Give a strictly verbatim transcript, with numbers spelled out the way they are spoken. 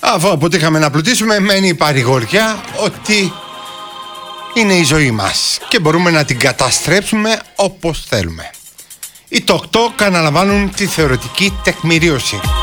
Αφού αποτύχαμε να πλουτίσουμε, μένει η παρηγοριά ότι είναι η ζωή μας και μπορούμε να την καταστρέψουμε όπως θέλουμε. Οι τοκ-τοκ αναλαμβάνουν τη θεωρητική τεκμηρίωση.